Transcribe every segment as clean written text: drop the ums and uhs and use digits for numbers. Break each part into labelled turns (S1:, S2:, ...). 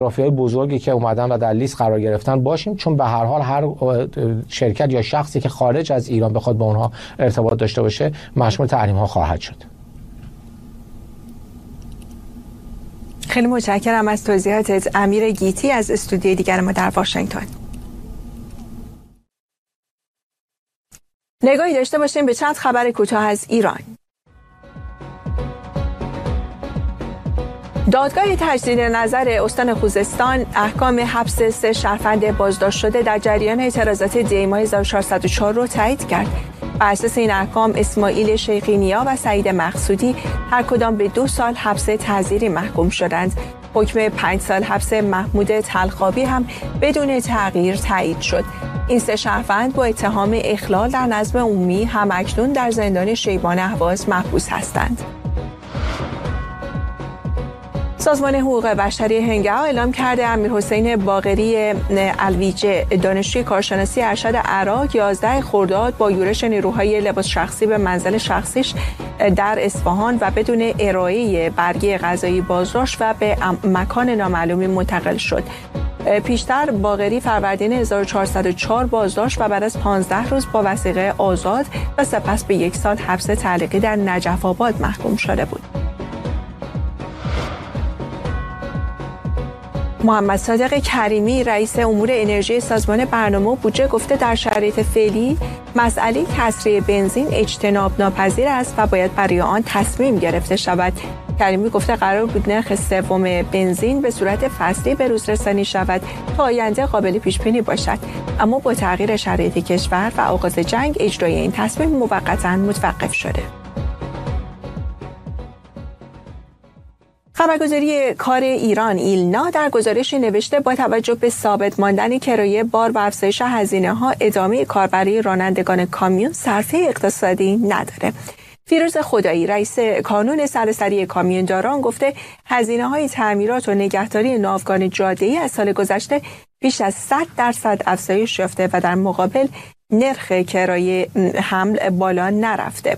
S1: جغرافیای بزرگی که اومدن و در لیست قرار گرفتن باشیم، چون به هر حال هر شرکت یا شخصی که خارج از ایران بخواد با اونها ارتباط داشته باشه مشمول تحریم ها خواهد شد.
S2: خیلی متشکرم از توضیحاتت امیر گیتی از استودیوی دیگر ما در واشنگتن. نگاهی داشته باشیم به چند خبر کوتاه از ایران. دادگاه تجدید نظر استان خوزستان احکام حبس 3 شهروند بازداشت شده در جریان اعتراضات دی ماه 1404 رو تایید کرد. بر اساس این احکام اسماعیل شیخینیا و سعید مقصودی هر کدام به 2 سال حبس تعزیری محکوم شدند. حکم 5 سال حبس محمود تلخابی هم بدون تغییر تایید شد. این 3 شهروند با اتهام اخلال در نظم عمومی هم‌اکنون در زندان شیبان اهواز محبوس هستند. سازمان حقوق بشری هنگام اعلام کرده امیرحسین باقری الویجه دانشجوی کارشناسی ارشد عراق 11 خرداد با یورش نیروهای لباس شخصی به منزل شخصیش در اصفهان و بدون ارائه برگه قضایی بازداشت و به مکان نامعلومی منتقل شد. پیشتر باقری فروردین 1404 بازداشت و بعد از 15 روز با وثیقه آزاد و سپس به 1 سال حبس تعلیقی در نجف آباد محکوم شده بود. محمد صادق کریمی رئیس امور انرژی سازمان برنامه و بودجه گفته در شرایط فعلی مسئله تسریع بنزین اجتناب ناپذیر است و باید برای آن تصمیم گرفته شود. کریمی گفته قرار بود نرخ سوم بنزین به صورت فصلی به روز رسانی شود تا آینده قابل پیش بینی باشد، اما با تغییر شرایط کشور و آغاز جنگ اجرای این تصمیم موقتا متوقف شده. خبرگزاری کار ایران ایلنا در گزارشی نوشته با توجه به ثابت ماندن کرایه بار و افزایش هزینه‌ها ادامه کار برای رانندگان کامیون صرفه اقتصادی نداره. فیروز خدایی رئیس کانون سراسری کامیونداران گفته هزینه‌های تعمیرات و نگهداری ناوگان جاده‌ای از سال گذشته بیش از 100% افزایش یافته و در مقابل نرخ کرایه حمل بالا نرفته.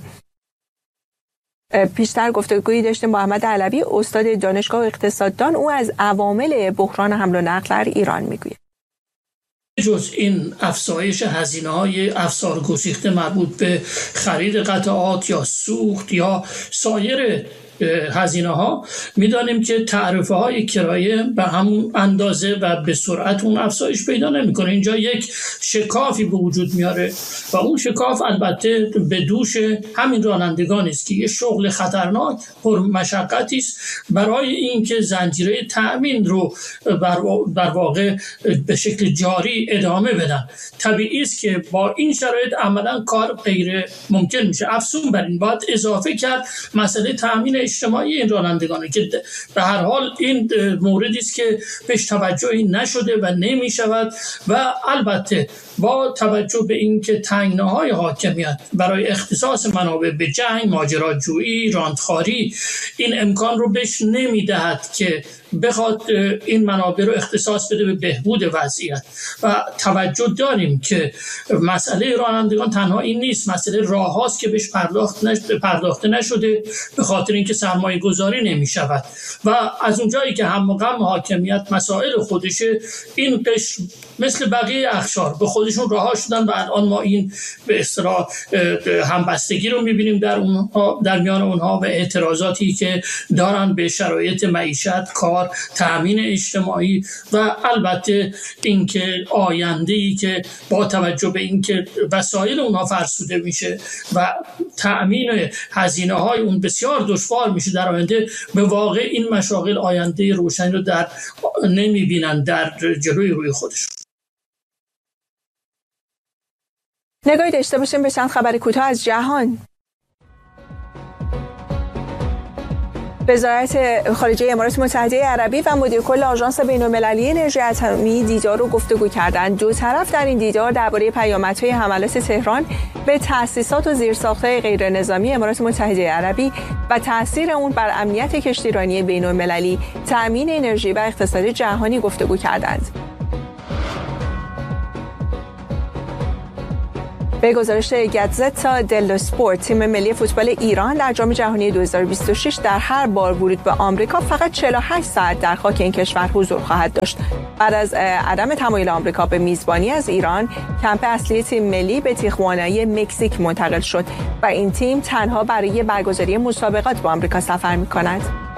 S2: پیشتر گفتگویی داشته محمد علوی استاد دانشگاه اقتصاددان، او از عوامل بحران حمل و نقل در ایران میگوید.
S3: جز این افزایش هزینه‌های افسار گسیخته مربوط به خرید قطعات یا سوخت یا سایر هزینه ها، میدانیم که تعرفه های کرایه به همون اندازه و به سرعت اون افزایش پیدا نمیکنه. اینجا یک شکافی به وجود میاره و اون شکاف البته به دوش همین رانندگان است که یه شغل خطرناک پر مشقتی است برای اینکه زنجیره تأمین رو در واقع به شکل جاری ادامه بدن. طبیعی است که با این شرایط عملا کار غیر ممکن میشه. افزون بر این باید اضافه کرد مسئله تأمین اجتماعی این رانندگانه که به هر حال این موردی است که بهش توجهی نشده و نمی شود و البته با توجه به اینکه تنگناهای حاکمیت برای اختصاص منابع به جنگ، ماجراجویی، راندخواری این امکان رو بهش نمیدهد که بخواد این منابع رو اختصاص بده به بهبود وضعیت. و توجه داریم که مسئله رانندگان تنها این نیست، مسئله راه هاست که بهش پرداخته نشده به خاطر اینکه سرمایه گذاری نمی شود و از اونجایی که هم و غم حاکمیت مسائل خودشه، این قشر مثل بقیه اقشار به خودشون رها شدن و الان ما این به اصطلاح همبستگی رو میبینیم در میان اونها و اعتراضاتی که دارن به شرایط معیشت، کار، تأمین اجتماعی و البته اینکه آینده‌ای که با توجه به اینکه وسایل اونها فرسوده میشه و تأمین هزینه‌های اون بسیار دشوار میشه در آینده، به واقع این مشاغل آینده روشنی رو نمیبینن در جلوی روی خودشون.
S2: نگاهی داشته باشیم به چند خبر کوتاه از جهان. وزارت خارجه امارات متحده عربی و مدیر کل آژانس بین‌المللی انرژی اتمی دیدار رو گفتگو کردند. دو طرف در این دیدار درباره پیامدهای حملات تهران به تأسیسات و زیرساخت‌های غیرنظامی امارات متحده عربی و تأثیر اون بر امنیت کشتیرانی بین‌المللی، تأمین انرژی و اقتصاد جهانی گفتگو کردند. به گزارش گزتا دلو اسپورت، تیم ملی فوتبال ایران در جام جهانی 2026 در هر بار ورود به آمریکا فقط 48 ساعت در خاک این کشور حضور خواهد داشت. بعد از عدم تمایل آمریکا به میزبانی از ایران، کمپ اصلی تیم ملی به تیخوانای مکزیک منتقل شد و این تیم تنها برای برگزاری مسابقات به آمریکا سفر می‌کند.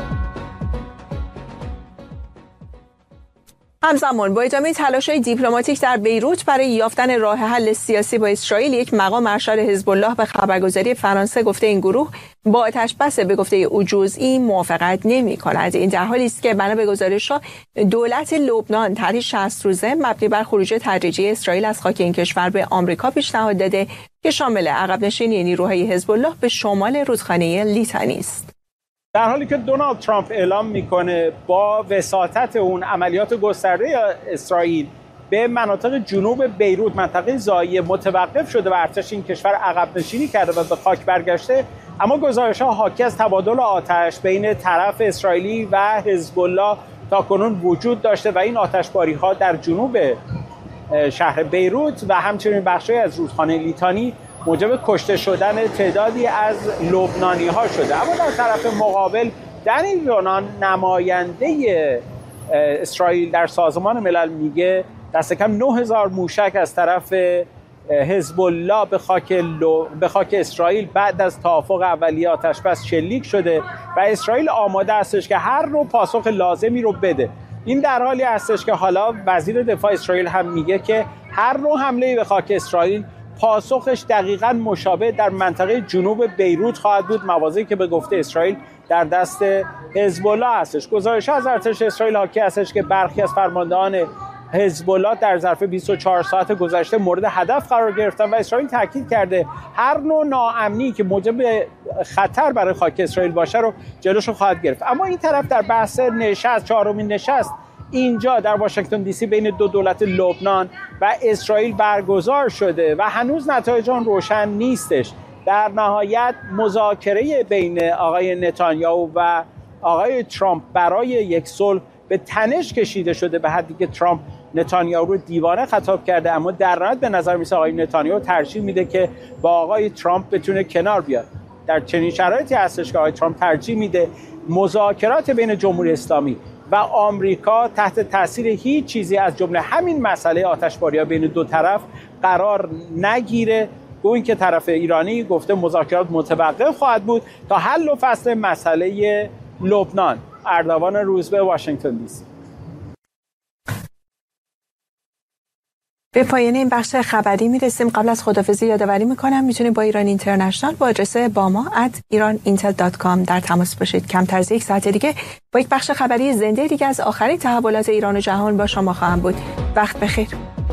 S2: همزمان با ادامه تلاش‌های دیپلماتیک در بیروت برای یافتن راه حل سیاسی با اسرائیل، یک مقام ارشد حزب الله به خبرگزاری فرانسه گفته این گروه با آتش‌بس به گفته او جزئی موافقت نمی‌کند. این در حالی است که بنا به گزارش‌ها دولت لبنان طرحی 60 روزه مبنی بر خروج تدریجی اسرائیل از خاک این کشور به آمریکا پیشنهاد داده که شامل عقب نشینی نیروهای حزب الله به شمال رودخانه لیتانی است.
S4: در حالی که دونالد ترامپ اعلام میکنه با وساطت اون عملیات گسترده اسرائیل به مناطق جنوب بیروت، منطقه ضایعه، متوقف شده و ارتش این کشور عقب نشینی کرده و به خاک برگشته، اما گزارش‌ها حاکی از تبادل آتش بین طرف اسرائیلی و حزب الله تاکنون وجود داشته و این آتشباری‌ها در جنوب شهر بیروت و همچنین بخشی از رودخانه لیتانی موجب کشته شدن تعدادی از لبنانی‌ها شده. اما در طرف مقابل دنی یونان، نماینده اسرائیل در سازمان ملل، میگه دست کم 9000 موشک از طرف حزب الله به خاک اسرائیل بعد از توافق اولیه آتش‌بس شلیک شده و اسرائیل آماده استش که هر نوع پاسخ لازمی رو بده. این در حالی هستش که حالا وزیر دفاع اسرائیل هم میگه که هر نوع حمله به خاک اسرائیل پاسخش دقیقاً مشابه در منطقه جنوب بیروت خواهد بود، مواضعی که به گفته اسرائیل در دست حزب الله هستش. گزارش از ارتش اسرائیل حاکی هستش که برخی از فرماندهان حزب الله در ظرف 24 ساعت گذشته مورد هدف قرار گرفتن و اسرائیل تاکید کرده هر نوع ناامنی که موجب خطر برای خاک اسرائیل باشه رو جلوشو خواهد گرفت. اما این طرف در بحث نشست، چهارمین نشست اینجا در واشنگتن دی سی بین دو دولت لبنان و اسرائیل برگزار شده و هنوز نتایج آن روشن نیستش. در نهایت مذاکره بین آقای نتانیاهو و آقای ترامپ برای یک صلح به تنش کشیده شده، به حدی که ترامپ نتانیاهو رو دیوانه خطاب کرده، اما در نهایت به نظر میاد آقای نتانیاهو ترجیح میده که با آقای ترامپ بتونه کنار بیاد. در چنین شرایطی هستش که آقای ترامپ ترجیح میده مذاکرات بین جمهوری اسلامی و آمریکا تحت تاثیر هیچ چیزی از جمله همین مسئله آتشباری‌ها بین دو طرف قرار نگیره. گویی که طرف ایرانی گفته مذاکرات متوقف خواهد بود تا حل و فصل مسئله لبنان. اردوان روزبه، واشنگتن دی سی.
S2: به پایان این بخش خبری میرسیم. قبل از خداحافظی یادآوری میکنم میتونید با ایران اینترنشنال با آدرس bama@iranintel.com در تماس باشید. کمتر از یک ساعت دیگه با یک بخش خبری زنده دیگه از آخرین تحولات ایران و جهان با شما خواهم بود. وقت بخیر.